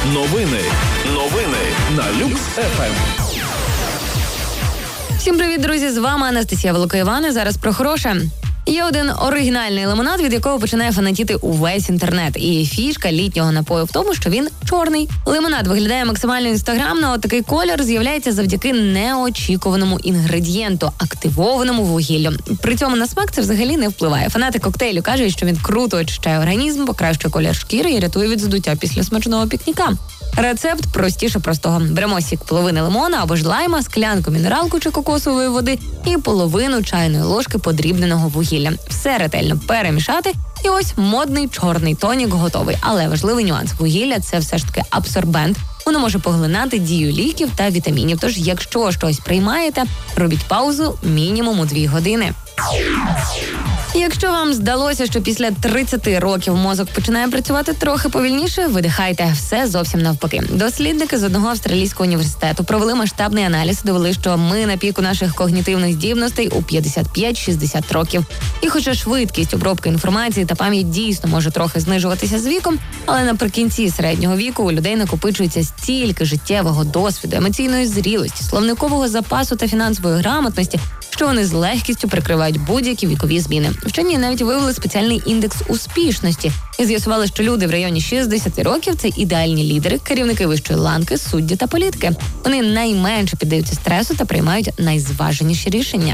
Новини на Люкс ФМ. Всім привіт, друзі! З вами Анастасія Волокоєвана. Зараз про хороше. Є один оригінальний лимонад, від якого починає фанатіти увесь інтернет. І фішка літнього напою в тому, що він чорний. Лимонад виглядає максимально інстаграмно, от такий колір з'являється завдяки неочікуваному інгредієнту – активованому вугіллю. При цьому на смак це взагалі не впливає. Фанати коктейлю кажуть, що він круто очищає організм, покращує колір шкіри і рятує від здуття після смачного пікніка. Рецепт простіше простого. Беремо сік половини лимона або ж лайма, склянку мінералку чи кокосової води і половину чайної ложки подрібненого вугілля. Все ретельно перемішати, і ось модний чорний тонік готовий. Але важливий нюанс – вугілля – це все ж таки абсорбент. Воно може поглинати дію ліків та вітамінів. Тож, якщо щось приймаєте, робіть паузу мінімум у 2 години. Якщо вам здалося, що після 30 років мозок починає працювати трохи повільніше, видихайте, все зовсім навпаки. Дослідники з одного австралійського університету провели масштабний аналіз і довели, що ми на піку наших когнітивних здібностей у 55-60 років. І хоча швидкість обробки інформації та пам'ять дійсно може трохи знижуватися з віком, але наприкінці середнього віку у людей накопичується стільки життєвого досвіду, емоційної зрілості, словникового запасу та фінансової грамотності, що вони з легкістю прикривають будь-які вікові зміни. Вчені навіть вивели спеціальний індекс успішності і з'ясували, що люди в районі 60 років – це ідеальні лідери, керівники вищої ланки, судді та політики. Вони найменше піддаються стресу та приймають найзваженіші рішення.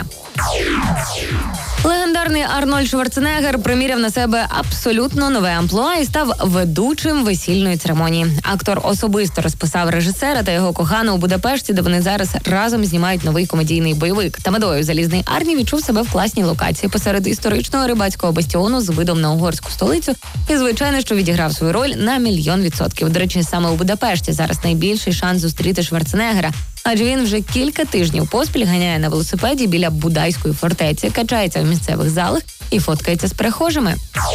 Легендарний Арнольд Шварценеггер приміряв на себе абсолютно нове амплуа і став ведучим весільної церемонії. Актор особисто розписав режисера та його кохану у Будапешті, де вони зараз разом знімають новий комедійний бойовик. Тамадою Залізний Арні відчув себе в класній локації посеред історичного рибацького бастіону з видом на угорську столицю і, звичайно, що відіграв свою роль на 1,000,000%. До речі, саме у Будапешті зараз найбільший шанс зустріти Шварценеггера, адже він вже кілька тижнів поспіль ганяє на велосипеді біля Будайської фортеці, качається в місцевих залах і фоткається з перехожими.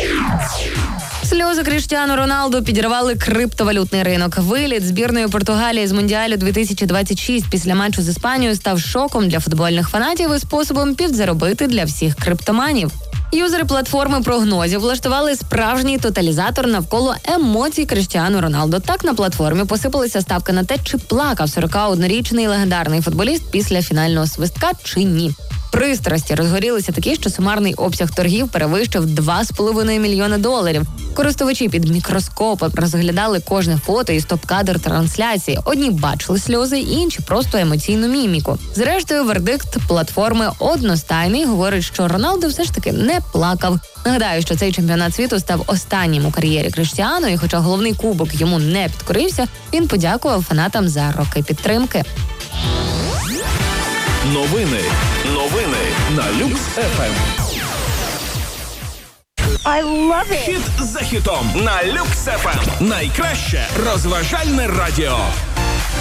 Сльози Кріштіану Роналду підірвали криптовалютний ринок. Виліт збірної Португалії з Мундіалю 2026 після матчу з Іспанією став шоком для футбольних фанатів і способом підзаробити для всіх криптоманів. Юзери платформи прогнозів влаштували справжній тоталізатор навколо емоцій Кріштіану Роналду. Так на платформі посипалася ставка на те, чи плакав 41-річний легендарний футболіст після фінального свистка, чи ні. Пристрасті розгорілися такі, що сумарний обсяг торгів перевищив $2,5 мільйони. Користувачі під мікроскопом розглядали кожне фото і стоп-кадр трансляції. Одні бачили сльози, інші просто емоційну міміку. Зрештою, вердикт платформи одностайний, говорить, що Роналду все ж таки не плакав. Нагадаю, що цей чемпіонат світу став останнім у кар'єрі Кріштіану, і хоча головний кубок йому не підкорився, він подякував фанатам за роки підтримки. Новини на Люкс ФМ. I love it! Хіт за хітом на Люкс ФМ. Найкраще розважальне радіо.